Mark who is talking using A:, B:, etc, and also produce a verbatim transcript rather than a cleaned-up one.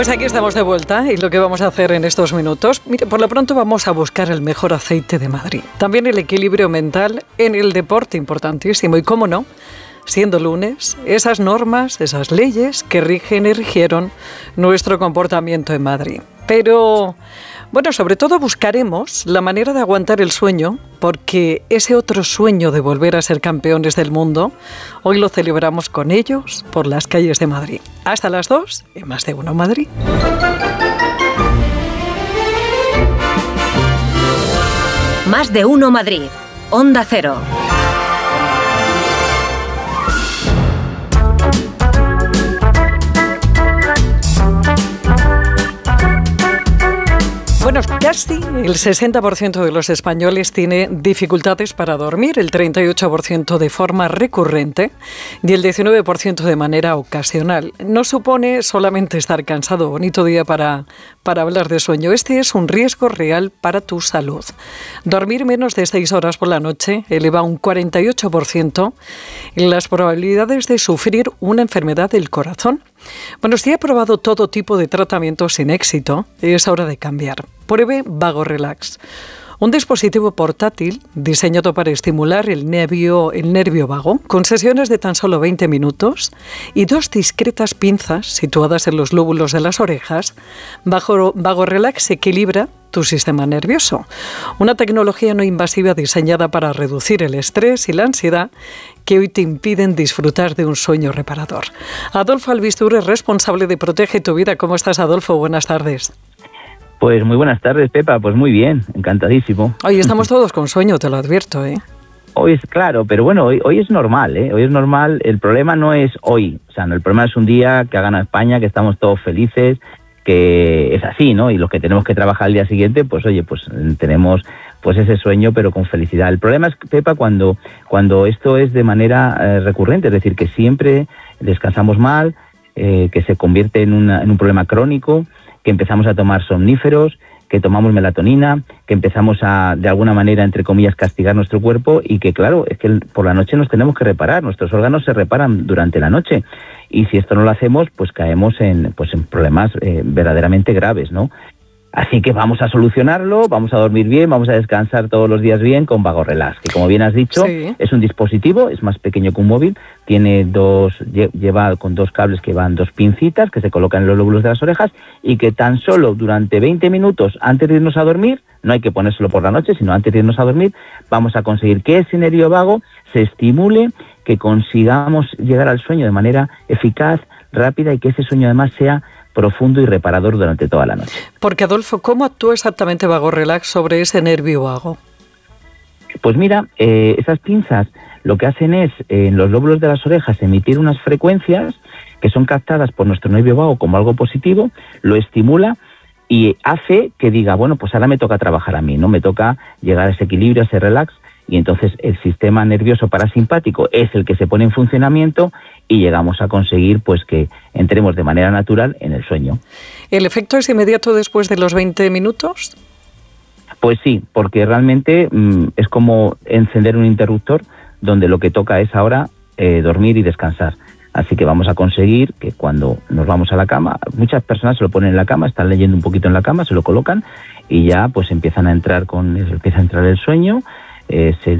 A: Pues aquí estamos de vuelta y lo que vamos a hacer en estos minutos, mire, por lo pronto vamos a buscar el mejor aceite de Madrid. También el equilibrio mental en el deporte, importantísimo. Y cómo no, siendo lunes, esas normas, esas leyes que rigen y rigieron nuestro comportamiento en Madrid. Pero, bueno, sobre todo buscaremos la manera de aguantar el sueño, porque ese otro sueño de volver a ser campeones del mundo, hoy lo celebramos con ellos por las calles de Madrid. Hasta las dos, en Más de Uno Madrid.
B: Más de Uno Madrid. Onda Cero.
A: Bueno, casi el sesenta por ciento de los españoles tiene dificultades para dormir, el treinta y ocho por ciento de forma recurrente y el diecinueve por ciento de manera ocasional. No supone solamente estar cansado, bonito día para, para hablar de sueño. Este es un riesgo real para tu salud. Dormir menos de seis horas por la noche eleva un cuarenta y ocho por ciento las probabilidades de sufrir una enfermedad del corazón. Bueno, si ha probado todo tipo de tratamientos sin éxito, es hora de cambiar. Pruebe Vago Relax, un dispositivo portátil diseñado para estimular el nervio, el nervio vago, con sesiones de tan solo veinte minutos y dos discretas pinzas situadas en los lóbulos de las orejas. Vago, Vago Relax equilibra tu sistema nervioso. Una tecnología no invasiva diseñada para reducir el estrés y la ansiedad que hoy te impiden disfrutar de un sueño reparador. Adolfo Albistur es responsable de Protege tu Vida. ¿Cómo estás, Adolfo? Buenas tardes.
C: Pues muy buenas tardes, Pepa. Pues muy bien, encantadísimo.
A: Hoy estamos todos con sueño, te lo advierto, ¿eh?
C: Hoy es claro, pero bueno, hoy, hoy es normal, ¿eh? Hoy es normal. El problema no es hoy. O sea, no, el problema es un día que ha ganado España, que estamos todos felices, que es así, ¿no? Y los que tenemos que trabajar al día siguiente, pues oye, pues tenemos pues ese sueño, pero con felicidad. El problema es, Pepa, cuando, cuando esto es de manera eh, recurrente, es decir, que siempre descansamos mal, eh, que se convierte en, una, en un problema crónico, que empezamos a tomar somníferos, que tomamos melatonina, que empezamos a, de alguna manera, entre comillas, castigar nuestro cuerpo y que, claro, es que por la noche nos tenemos que reparar, nuestros órganos se reparan durante la noche y si esto no lo hacemos, pues caemos en, pues en problemas eh, verdaderamente graves, ¿no? Así que vamos a solucionarlo, vamos a dormir bien, vamos a descansar todos los días bien con Vago Relax, que como bien has dicho, sí, es un dispositivo, es más pequeño que un móvil, tiene dos, lleva con dos cables que van dos pincitas que se colocan en los lóbulos de las orejas y que tan solo durante veinte minutos antes de irnos a dormir, no hay que ponérselo por la noche, sino antes de irnos a dormir, vamos a conseguir que ese nervio vago se estimule, que consigamos llegar al sueño de manera eficaz, rápida y que ese sueño además sea profundo y reparador durante toda la noche.
A: Porque, Adolfo, ¿cómo actúa exactamente Vago Relax sobre ese nervio vago?
C: Pues mira, eh, esas pinzas lo que hacen es, eh, en los lóbulos de las orejas, emitir unas frecuencias que son captadas por nuestro nervio vago como algo positivo, lo estimula y hace que diga, bueno, pues ahora me toca trabajar a mí, ¿no? Me toca llegar a ese equilibrio, a ese relax, y entonces el sistema nervioso parasimpático es el que se pone en funcionamiento y llegamos a conseguir pues que entremos de manera natural en el sueño.
A: ¿El efecto es inmediato después de los veinte minutos?
C: Pues sí, porque realmente mmm, es como encender un interruptor donde lo que toca es ahora eh, dormir y descansar. Así que vamos a conseguir que cuando nos vamos a la cama, muchas personas se lo ponen en la cama, están leyendo un poquito en la cama, se lo colocan y ya pues empiezan a entrar con empieza a entrar el sueño. Eh, se